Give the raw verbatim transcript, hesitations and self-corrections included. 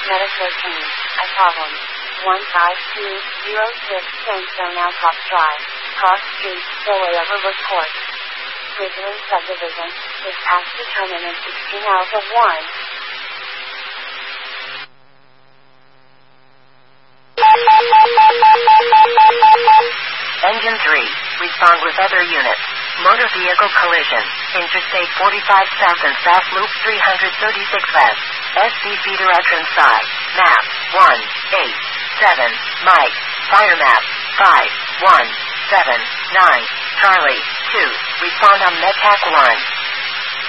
Meta thirteen. A problem. one five two zero six Sandstone Alcott Drive, Cross Street, Stowaway Overlook Court. Bridgeland Subdivision. This task determinant sixteen Alpha one. Engine three. Respond with other units. Motor vehicle collision. Interstate forty-five South and South Loop three thirty-six West. S C C direction side. Map. one eight seven. Mike. Fire map. five one seven nine. Charlie. two. Respond on MedTac one.